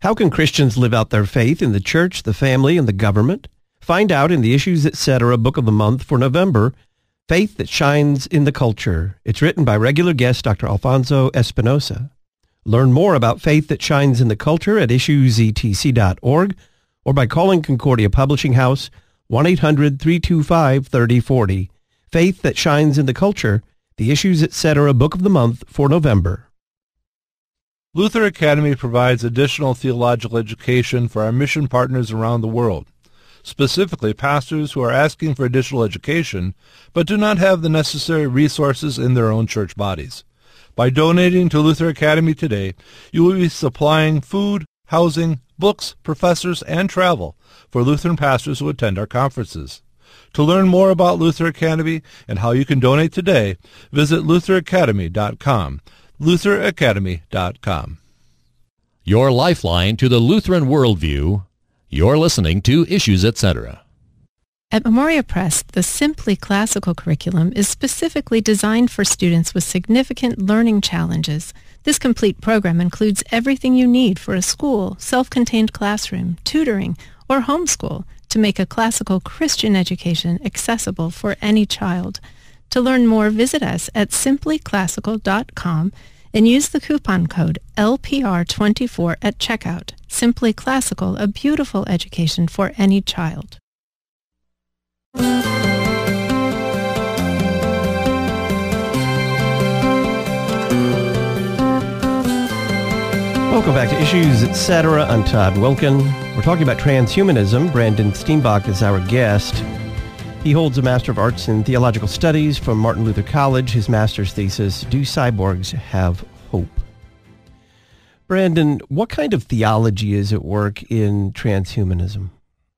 How can Christians live out their faith in the church, the family, and the government? Find out in the Issues Etc. Book of the Month for November, Faith That Shines in the Culture. It's written by regular guest Dr. Alfonso Espinosa. Learn more about Faith That Shines in the Culture at issuesetc.org or by calling Concordia Publishing House 1-800-325-3040. Faith That Shines in the Culture, the Issues Etc. Book of the Month for November. Luther Academy provides additional theological education for our mission partners around the world, specifically pastors who are asking for additional education but do not have the necessary resources in their own church bodies. By donating to Luther Academy today, you will be supplying food, housing, books, professors, and travel for Lutheran pastors who attend our conferences. To learn more about Luther Academy and how you can donate today, visit lutheracademy.com. lutheracademy.com. Your lifeline to the Lutheran worldview. You're listening to Issues Etc. At Memoria Press, the Simply Classical curriculum is specifically designed for students with significant learning challenges. This complete program includes everything you need for a school, self-contained classroom, tutoring, or homeschool to make a classical Christian education accessible for any child. To learn more, visit us at simplyclassical.com and use the coupon code LPR24 at checkout. Simply Classical, a beautiful education for any child. Welcome back to Issues Etc. I'm Todd Wilkin. We're talking about transhumanism. Brandon Steenbach is our guest. He holds a Master of Arts in Theological Studies from Martin Luther College. His master's thesis, Do Cyborgs Have Hope? Brandon, what kind of theology is at work in transhumanism?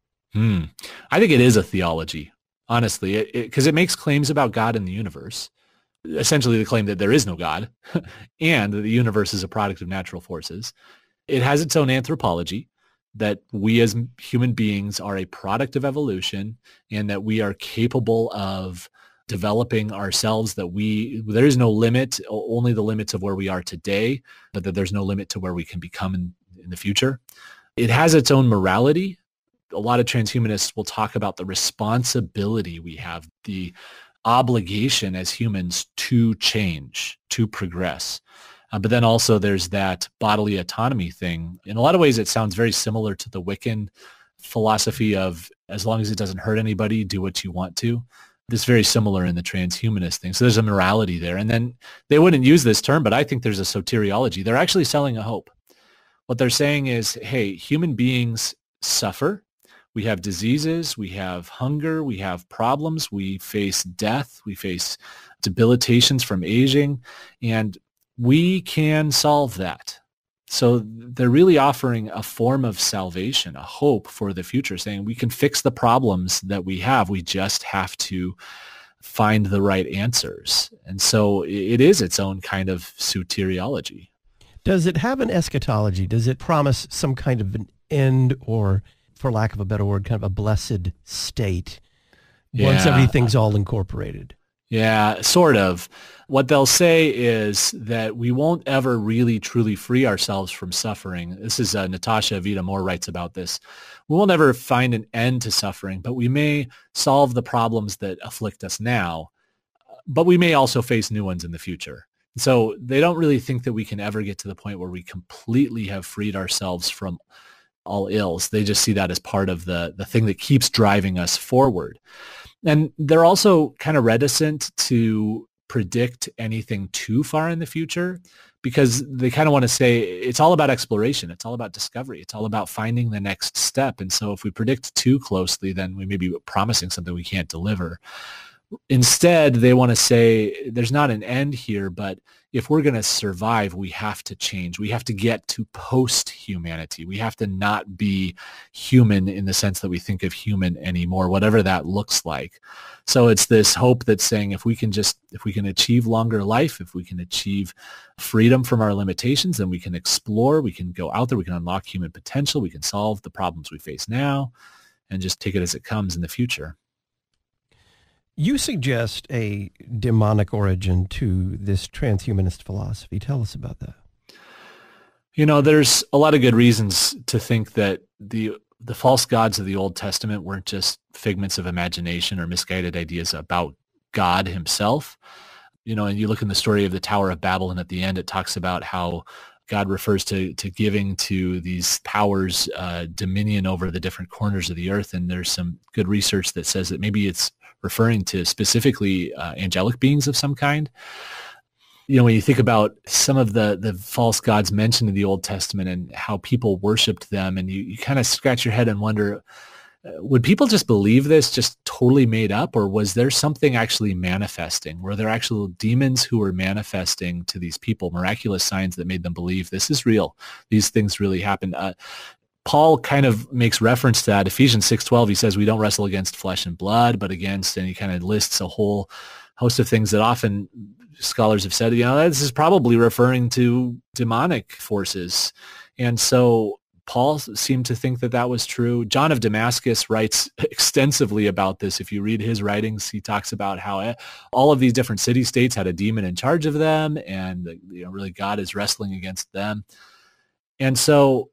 I think it is a theology, honestly, because it makes claims about God and the universe. Essentially the claim that there is no God and that the universe is a product of natural forces. It has its own anthropology, that we as human beings are a product of evolution and that we are capable of developing ourselves, that there is no limit, only the limits of where we are today, but that there's no limit to where we can become in the future. It has its own morality. A lot of transhumanists will talk about the responsibility we have, the obligation as humans to change, to progress. But then also there's that bodily autonomy thing. In a lot of ways, it sounds very similar to the Wiccan philosophy of as long as it doesn't hurt anybody, do what you want to. This is very similar in the transhumanist thing. So there's a morality there. And then they wouldn't use this term, but I think there's a soteriology. They're actually selling a hope. What they're saying is, hey, human beings suffer. We have diseases, we have hunger, we have problems, we face death, we face debilitations from aging, and we can solve that. So they're really offering a form of salvation, a hope for the future, saying we can fix the problems that we have. We just have to find the right answers. And so it is its own kind of soteriology. Does it have an eschatology? Does it promise some kind of an end or, for lack of a better word, kind of a blessed state once everything's all incorporated? Yeah, sort of. What they'll say is that we won't ever really truly free ourselves from suffering. This is Natasha Vita-Moore writes about this. We won't ever find an end to suffering, but we may solve the problems that afflict us now, but we may also face new ones in the future. So they don't really think that we can ever get to the point where we completely have freed ourselves from all ills. They just see that as part of the thing that keeps driving us forward. And they're also kind of reticent to predict anything too far in the future because they kind of want to say it's all about exploration. It's all about discovery. It's all about finding the next step. And so if we predict too closely, then we may be promising something we can't deliver. Instead, they want to say there's not an end here, but if we're going to survive, we have to change. We have to get to post-humanity. We have to not be human in the sense that we think of human anymore, whatever that looks like. So it's this hope that's saying if we can achieve longer life, if we can achieve freedom from our limitations, then we can explore, we can go out there, we can unlock human potential, we can solve the problems we face now, and just take it as it comes in the future. You suggest a demonic origin to this transhumanist philosophy. Tell us about that. There's a lot of good reasons to think that the false gods of the Old Testament weren't just figments of imagination or misguided ideas about God himself. And you look in the story of the Tower of Babel, and at the end it talks about how God refers to giving to these powers dominion over the different corners of the earth. And there's some good research that says that maybe it's referring to specifically angelic beings of some kind. When you think about some of the false gods mentioned in the Old Testament and how people worshiped them, and you kind of scratch your head and wonder, would people just believe this just totally made up, or was there something actually manifesting? Were there actual demons who were manifesting to these people, miraculous signs that made them believe this is real? These things really happened. Paul kind of makes reference to that. Ephesians 6:12, he says, we don't wrestle against flesh and blood, but against, and he kind of lists a whole host of things that often scholars have said, this is probably referring to demonic forces. And so Paul seemed to think that that was true. John of Damascus writes extensively about this. If you read his writings, he talks about how all of these different city-states had a demon in charge of them, and really God is wrestling against them. And so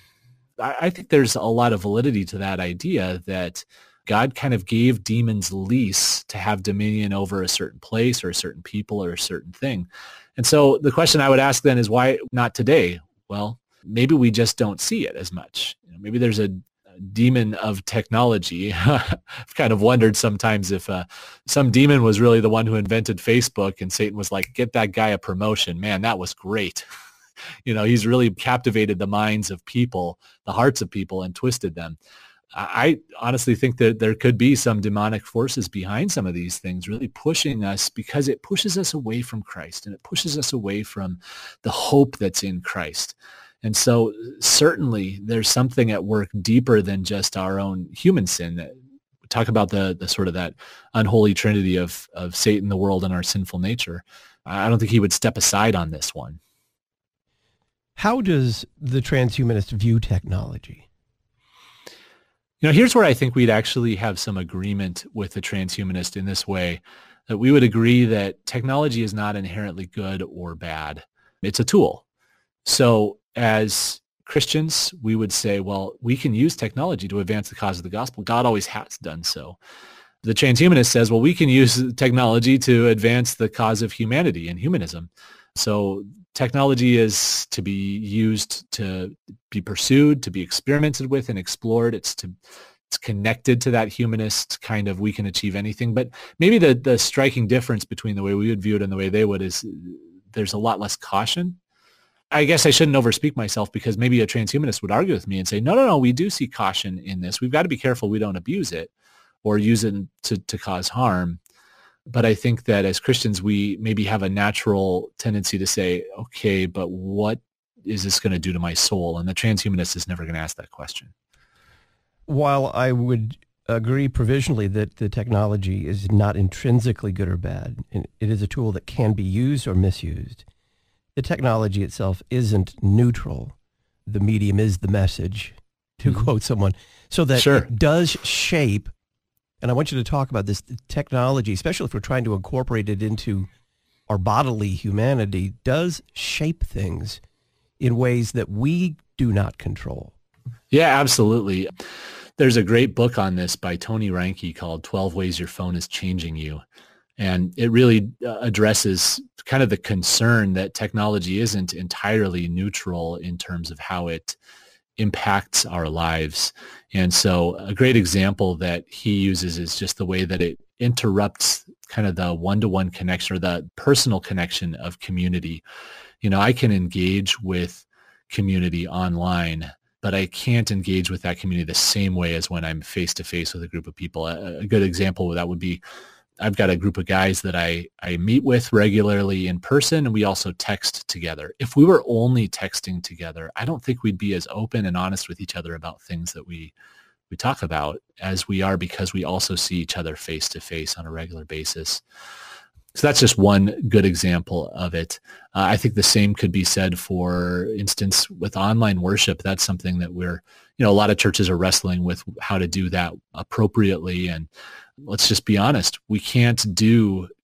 I think there's a lot of validity to that idea that God kind of gave demons lease to have dominion over a certain place or a certain people or a certain thing. And so the question I would ask then is, why not today? Well, maybe we just don't see it as much. Maybe there's a demon of technology. I've kind of wondered sometimes if some demon was really the one who invented Facebook, and Satan was like, get that guy a promotion. Man, that was great. He's really captivated the minds of people, the hearts of people, and twisted them. I honestly think that there could be some demonic forces behind some of these things, really pushing us, because it pushes us away from Christ, and it pushes us away from the hope that's in Christ. And so certainly there's something at work deeper than just our own human sin. We talk about the sort of that unholy trinity of Satan, the world, and our sinful nature. I don't think he would step aside on this one. How does the transhumanist view technology? Here's where I think we'd actually have some agreement with the transhumanist in this way, that we would agree that technology is not inherently good or bad. It's a tool. So as Christians, we would say, well, we can use technology to advance the cause of the gospel. God always has done so. The transhumanist says, well, we can use technology to advance the cause of humanity and humanism. So technology is to be used to be pursued, to be experimented with and explored. It's connected to that humanist kind of, we can achieve anything. But maybe the striking difference between the way we would view it and the way they would is there's a lot less caution. I guess I shouldn't overspeak myself, because maybe a transhumanist would argue with me and say, no, we do see caution in this. We've got to be careful we don't abuse it or use it to cause harm. But I think that as Christians, we maybe have a natural tendency to say, okay, but what is this going to do to my soul? And the transhumanist is never going to ask that question. While I would agree provisionally that the technology is not intrinsically good or bad, and it is a tool that can be used or misused, the technology itself isn't neutral. The medium is the message, to quote someone, so that it does shape. And I want you to talk about this technology, especially if we're trying to incorporate it into our bodily humanity, does shape things in ways that we do not control. Yeah, absolutely. There's a great book on this by Tony Reinke called 12 Ways Your Phone is Changing You. And it really addresses kind of the concern that technology isn't entirely neutral in terms of how it impacts our lives. And so a great example that he uses is just the way that it interrupts kind of the one-to-one connection or the personal connection of community. I can engage with community online, but I can't engage with that community the same way as when I'm face-to-face with a group of people. A good example of that would be, I've got a group of guys that I meet with regularly in person, and we also text together. If we were only texting together, I don't think we'd be as open and honest with each other about things that we talk about as we are, because we also see each other face to face on a regular basis. So that's just one good example of it. I think the same could be said, for instance, with online worship. That's something that a lot of churches are wrestling with how to do that appropriately. And let's just be honest, we can't do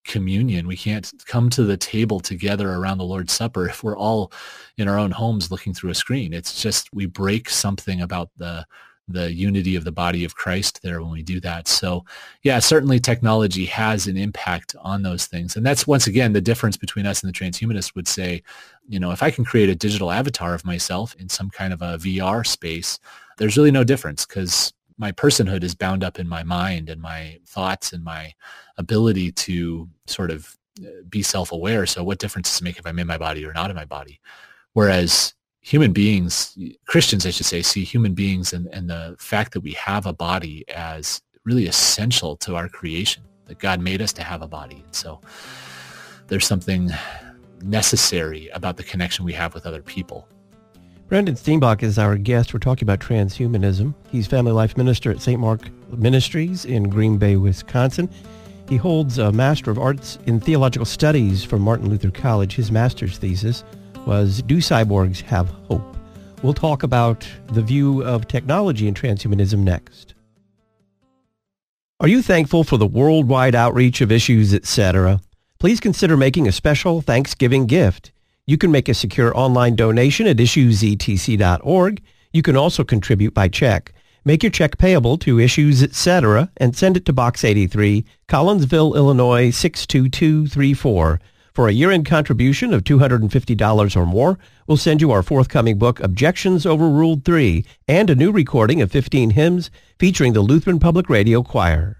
communion. We can't come to the table together around the Lord's Supper if we're all in our own homes looking through a screen. It's just we break something about the unity of the body of Christ there when we do that. So yeah, certainly technology has an impact on those things. And that's, once again, the difference between us and the transhumanist would say, if I can create a digital avatar of myself in some kind of a VR space, there's really no difference, because my personhood is bound up in my mind and my thoughts and my ability to sort of be self-aware. So what difference does it make if I'm in my body or not in my body? Whereas human beings, Christians, I should say, see human beings and the fact that we have a body as really essential to our creation, that God made us to have a body. And so there's something necessary about the connection we have with other people. Brandon Steenbach is our guest. We're talking about transhumanism. He's family life minister at St. Mark Ministries in Green Bay, Wisconsin. He holds a Master of Arts in Theological Studies from Martin Luther College. His master's thesis was, Do Cyborgs Have Hope? We'll talk about the view of technology and transhumanism next. Are you thankful for the worldwide outreach of Issues, etc.? Please consider making a special Thanksgiving gift. You can make a secure online donation at issuesetc.org. You can also contribute by check. Make your check payable to Issues, etc., and send it to Box 83, Collinsville, Illinois 62234. For a year-end contribution of $250 or more, we'll send you our forthcoming book, Objections Overruled 3, and a new recording of 15 hymns featuring the Lutheran Public Radio Choir.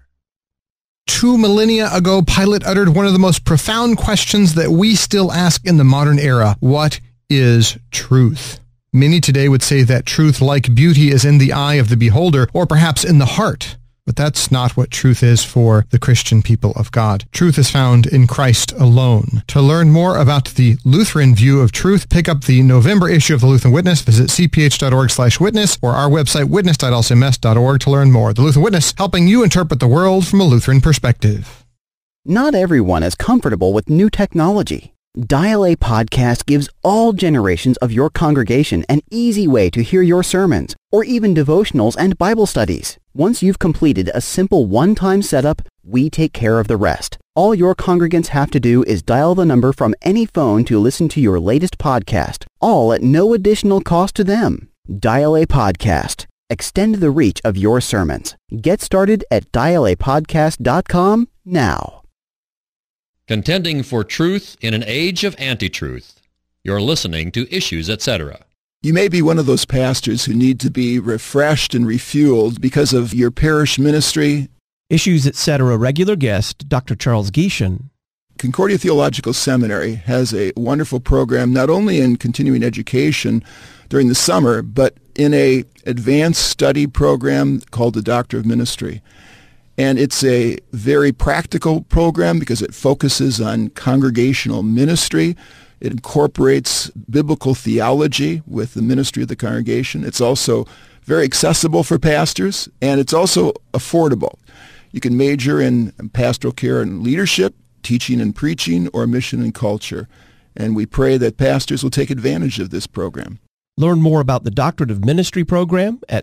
2 millennia ago, Pilate uttered one of the most profound questions that we still ask in the modern era. What is truth? Many today would say that truth, like beauty, is in the eye of the beholder, or perhaps in the heart. But that's not what truth is for the Christian people of God. Truth is found in Christ alone. To learn more about the Lutheran view of truth, pick up the November issue of the Lutheran Witness. Visit cph.org/witness or our website, witness.lcms.org, to learn more. The Lutheran Witness, helping you interpret the world from a Lutheran perspective. Not everyone is comfortable with new technology. Dial A Podcast gives all generations of your congregation an easy way to hear your sermons, or even devotionals and Bible studies. Once you've completed a simple one-time setup, we take care of the rest. All your congregants have to do is dial the number from any phone to listen to your latest podcast, all at no additional cost to them. Dial A Podcast. Extend the reach of your sermons. Get started at dialapodcast.com now. Contending for truth in an age of anti-truth. You're listening to Issues, etc. You may be one of those pastors who need to be refreshed and refueled because of your parish ministry. Issues, etc. regular guest, Dr. Charles Gieshen. Concordia Theological Seminary has a wonderful program, not only in continuing education during the summer, but in a advanced study program called the Doctor of Ministry. And it's a very practical program because it focuses on congregational ministry. It incorporates biblical theology with the ministry of the congregation. It's also very accessible for pastors, and it's also affordable. You can major in pastoral care and leadership, teaching and preaching, or mission and culture. And we pray that pastors will take advantage of this program. Learn more about the Doctorate of Ministry program at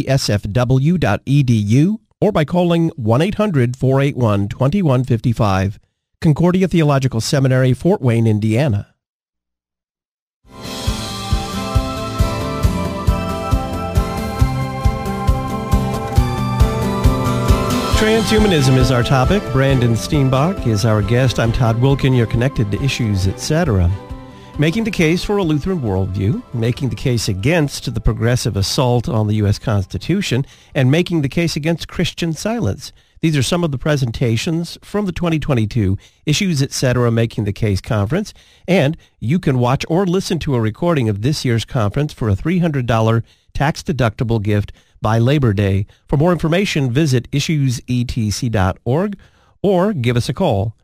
ctsfw.edu or by calling 1-800-481-2155. Concordia Theological Seminary, Fort Wayne, Indiana. Transhumanism is our topic. Brandon Steenbach is our guest. I'm Todd Wilkin. You're connected to Issues, etc. Making the case for a Lutheran worldview, making the case against the progressive assault on the U.S. Constitution, and making the case against Christian silence. These are some of the presentations from the 2022 Issues, etc. Making the Case conference, and you can watch or listen to a recording of this year's conference for a $300 tax-deductible gift by Labor Day. For more information, visit issuesetc.org or give us a call,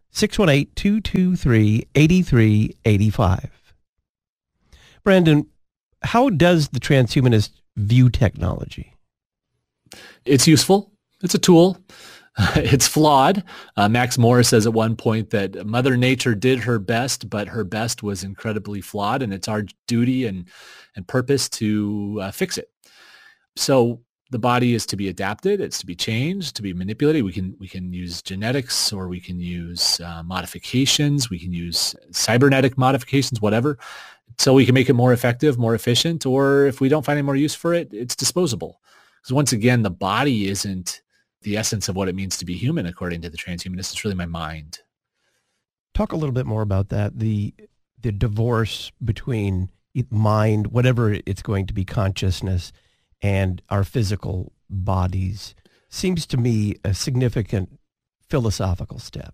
618-223-8385. Brandon, how does the transhumanist view technology? It's useful. It's a tool. It's flawed. Max Morris says at one point that Mother Nature did her best, but her best was incredibly flawed, and it's our duty and purpose to fix it. So the body is to be adapted, it's to be changed, to be manipulated. We can use genetics, or we can use modifications, we can use cybernetic modifications, whatever, so we can make it more effective, more efficient, or if we don't find any more use for it, it's disposable. Because once again, the body isn't the essence of what it means to be human, according to the transhumanists. It's really my mind. Talk a little bit more about that, the divorce between mind, whatever it's going to be, consciousness, and our physical bodies seems to me a significant philosophical step.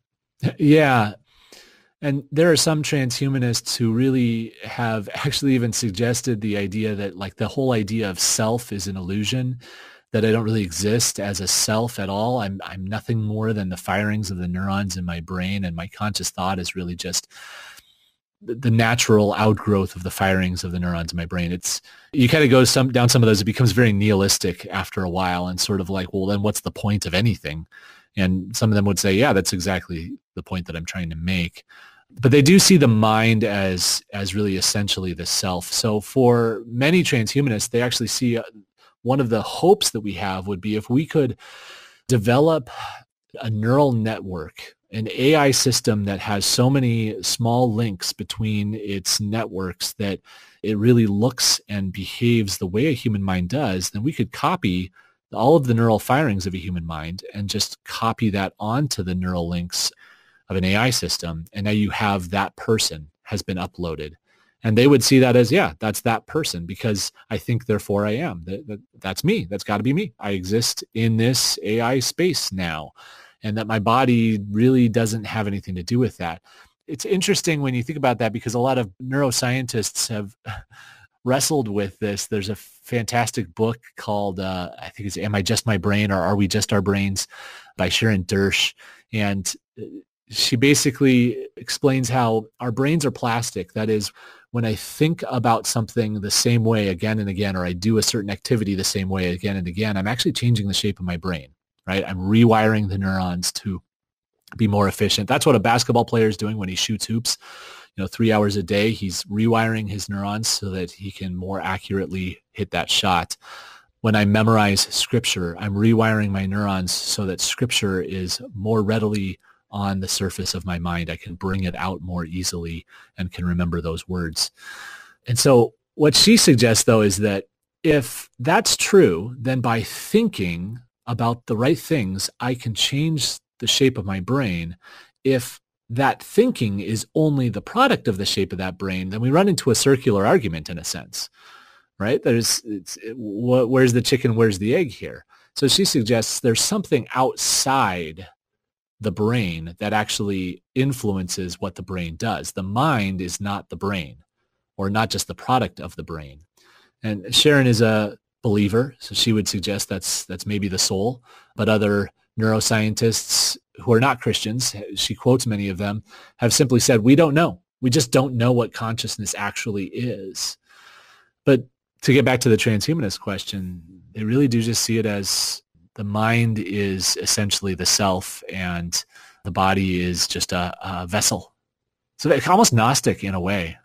Yeah. And there are some transhumanists who really have actually even suggested the idea that like the whole idea of self is an illusion, that I don't really exist as a self at all. I'm nothing more than the firings of the neurons in my brain, and my conscious thought is really just the natural outgrowth of the firings of the neurons in my brain. It's, you kind of go down some of those, it becomes very nihilistic after a while, and sort of like, well, then what's the point of anything? And some of them would say, yeah, that's exactly the point that I'm trying to make. But they do see the mind as really essentially the self. So for many transhumanists, they actually see one of the hopes that we have would be if we could develop a neural network, an AI system that has so many small links between its networks that it really looks and behaves the way a human mind does, then we could copy all of the neural firings of a human mind and just copy that onto the neural links of an AI system. And now you have that person has been uploaded. And they would see that as, yeah, that's that person, because I think, therefore I am. That's me. That's got to be me. I exist in this AI space now. And that my body really doesn't have anything to do with that. It's interesting when you think about that, because a lot of neuroscientists have wrestled with this. There's a fantastic book called, I think it's Am I Just My Brain, or Are We Just Our Brains, by Sharon Dersh. And she basically explains how our brains are plastic. That is, when I think about something the same way again and again, or I do a certain activity the same way again and again, I'm actually changing the shape of my brain, right? I'm rewiring the neurons to be more efficient. That's what a basketball player is doing when he shoots hoops. 3 hours a day, he's rewiring his neurons so that he can more accurately hit that shot. When I memorize scripture, I'm rewiring my neurons so that scripture is more readily on the surface of my mind. I can bring it out more easily and can remember those words. And so what she suggests, though, is that if that's true, then by thinking about the right things, I can change the shape of my brain. If that thinking is only the product of the shape of that brain, then we run into a circular argument in a sense, right? Where's the chicken, where's the egg here? So she suggests there's something outside the brain that actually influences what the brain does. The mind is not the brain, or not just the product of the brain. And Sharon is a believer, so she would suggest that's maybe the soul. But other neuroscientists who are not Christians, she quotes many of them, have simply said, we don't know. We just don't know what consciousness actually is. But to get back to the transhumanist question, they really do just see it as the mind is essentially the self, and the body is just a vessel. So it's almost Gnostic in a way.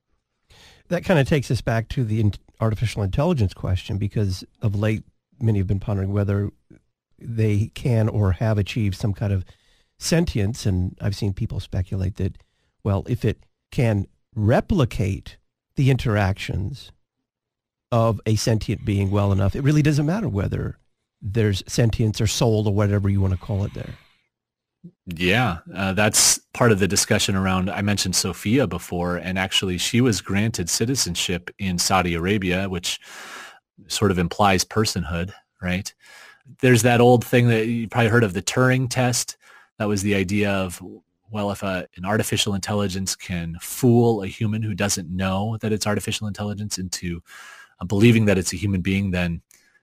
That kind of takes us back to the artificial intelligence question, because of late, many have been pondering whether they can or have achieved some kind of sentience. And I've seen people speculate that, well, if it can replicate the interactions of a sentient being well enough, it really doesn't matter whether there's sentience or soul or whatever you want to call it there. Yeah, that's part of the discussion around, I mentioned Sophia before, and actually she was granted citizenship in Saudi Arabia, which sort of implies personhood, right? There's that old thing that you probably heard of, the Turing test. That was the idea of, well, if an artificial intelligence can fool a human who doesn't know that it's artificial intelligence into believing that it's a human being, then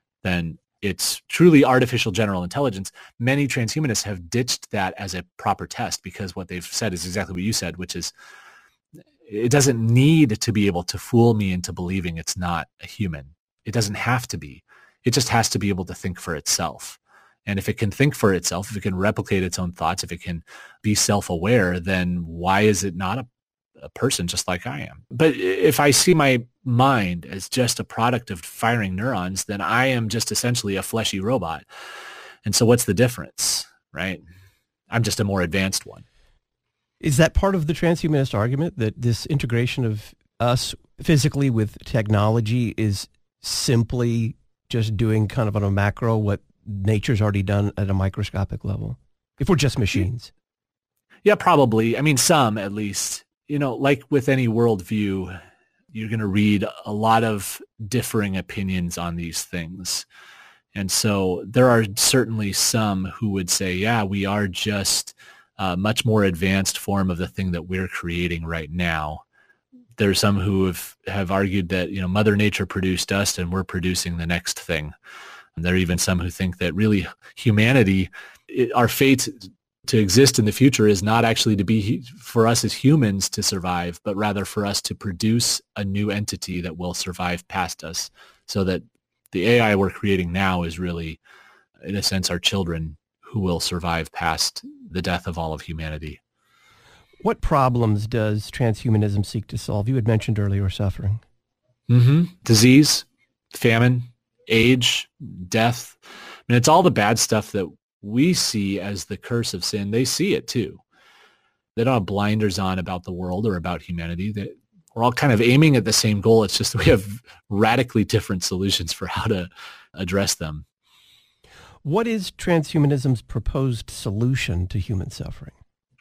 it's truly artificial general intelligence. Many transhumanists have ditched that as a proper test, because what they've said is exactly what you said, which is it doesn't need to be able to fool me into believing it's not a human. It doesn't have to be. It just has to be able to think for itself. And if it can think for itself, if it can replicate its own thoughts, if it can be self-aware, then why is it not a person just like I am. But if I see my mind as just a product of firing neurons, then I am just essentially a fleshy robot. And so what's the difference, right? I'm just a more advanced one. Is that part of the transhumanist argument, that this integration of us physically with technology is simply just doing kind of on a macro what nature's already done at a microscopic level, if we're just machines? Yeah, probably. I mean, some at least. Like with any worldview, you're going to read a lot of differing opinions on these things. And so there are certainly some who would say, yeah, we are just a much more advanced form of the thing that we're creating right now. There's some who have argued that, Mother Nature produced us and we're producing the next thing. And there are even some who think that really humanity, our fate to exist in the future is not actually to be for us as humans to survive, but rather for us to produce a new entity that will survive past us, so that the AI we're creating now is really, in a sense, our children who will survive past the death of all of humanity. What problems does transhumanism seek to solve? You had mentioned earlier suffering. Disease, famine, age, death. I mean, it's all the bad stuff that we see as the curse of sin. They see it too. They don't have blinders on about the world or about humanity. We're all kind of aiming at the same goal. It's just that we have radically different solutions for how to address them. What is transhumanism's proposed solution to human suffering?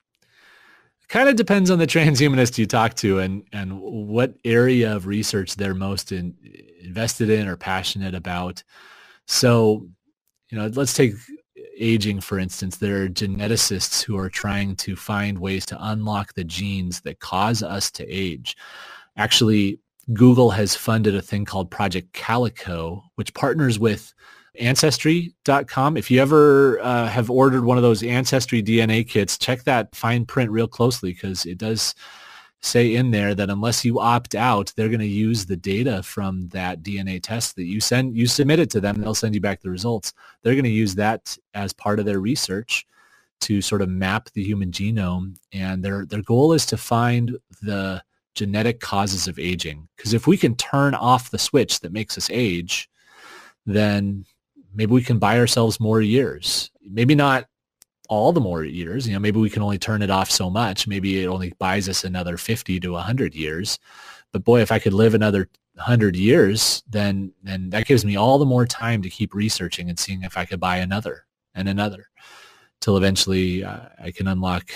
Kind of depends on the transhumanist you talk to and what area of research they're most invested in or passionate about. So, let's take aging, for instance. There are geneticists who are trying to find ways to unlock the genes that cause us to age. Actually, Google has funded a thing called Project Calico, which partners with Ancestry.com. If you ever have ordered one of those Ancestry DNA kits, check that fine print real closely, because it does say in there that unless you opt out, they're going to use the data from that DNA test that you submit it to them, and they'll send you back the results. They're going to use that as part of their research to sort of map the human genome, and their goal is to find the genetic causes of aging. Because if we can turn off the switch that makes us age, then maybe we can buy ourselves more years. Maybe not all the more years. Maybe we can only turn it off so much. Maybe it only buys us another 50 to 100 years. But boy, if I could live another 100 years, then that gives me all the more time to keep researching and seeing if I could buy another and another, till eventually I can unlock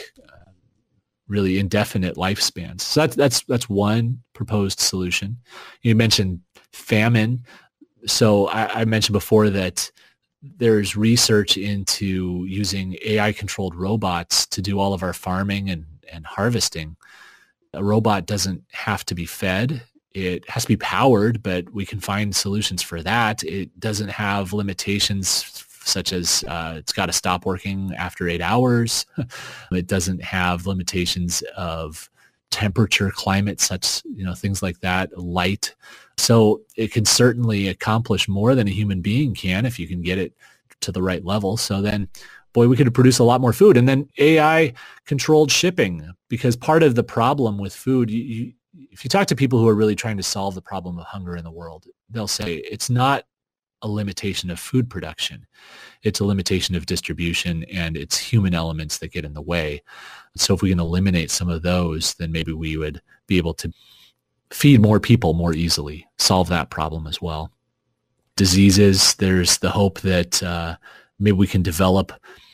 really indefinite lifespans. So that's one proposed solution. You mentioned famine. So I mentioned before that there's research into using AI-controlled robots to do all of our farming and harvesting. A robot doesn't have to be fed. It has to be powered, but we can find solutions for that. It doesn't have limitations such as it's got to stop working after 8 hours. It doesn't have limitations of temperature, climate, such, things like that, light. So it can certainly accomplish more than a human being can if you can get it to the right level. So then, boy, we could produce a lot more food. And then AI-controlled shipping, because part of the problem with food, if you talk to people who are really trying to solve the problem of hunger in the world, they'll say it's not a limitation of food production. It's a limitation of distribution, and it's human elements that get in the way. So if we can eliminate some of those, then maybe we would be able to feed more people more easily, solve that problem as well. Diseases, there's the hope that maybe we can develop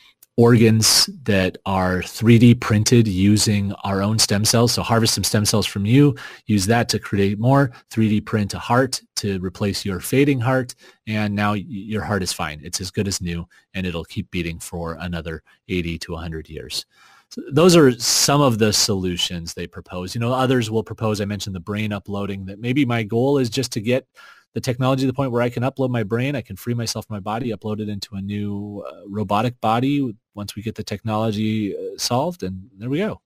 organs that are 3D printed using our own stem cells. So harvest some stem cells from you, use that to create more, 3D print a heart to replace your fading heart, and now your heart is fine. It's as good as new, and it'll keep beating for another 80 to 100 years. So those are some of the solutions they propose. Others will propose, I mentioned the brain uploading, that maybe my goal is just to get the technology to the point where I can upload my brain, I can free myself from my body, upload it into a new robotic body once we get the technology solved, and there we go.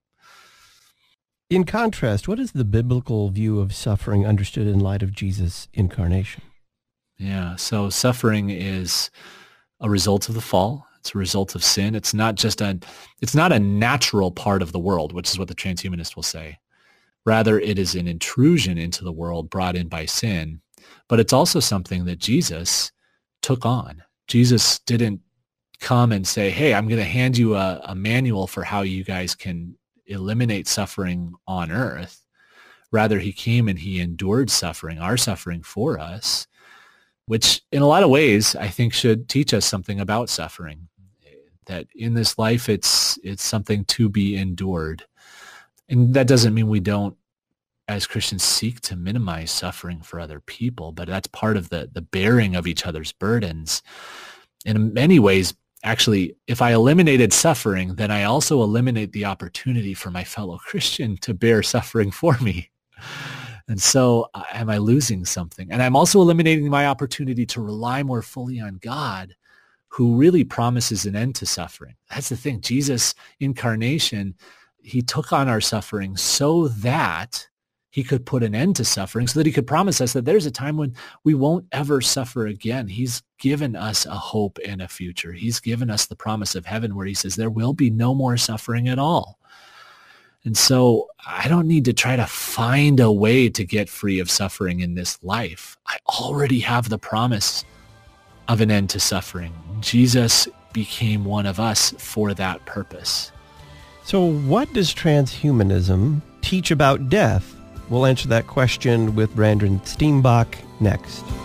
In contrast, what is the biblical view of suffering understood in light of Jesus' incarnation? Yeah, so suffering is a result of the fall. It's a result of sin. It's not a natural part of the world, which is what the transhumanist will say. Rather, it is an intrusion into the world brought in by sin, but it's also something that Jesus took on. Jesus didn't come and say, hey, I'm going to hand you a manual for how you guys can eliminate suffering on earth. Rather, he came and he endured suffering, our suffering for us, which in a lot of ways I think should teach us something about suffering, that in this life it's something to be endured. And that doesn't mean we don't, as Christians, seek to minimize suffering for other people, but that's part of the bearing of each other's burdens. And in many ways, actually, if I eliminated suffering, then I also eliminate the opportunity for my fellow Christian to bear suffering for me. And so am I losing something? And I'm also eliminating my opportunity to rely more fully on God, who really promises an end to suffering. That's the thing. Jesus' incarnation, he took on our suffering so that he could put an end to suffering, so that he could promise us that there's a time when we won't ever suffer again. He's given us a hope and a future. He's given us the promise of heaven where he says there will be no more suffering at all. And so I don't need to try to find a way to get free of suffering in this life. I already have the promise of an end to suffering. Jesus became one of us for that purpose. So what does transhumanism teach about death? We'll answer that question with Brandon Steenbach next.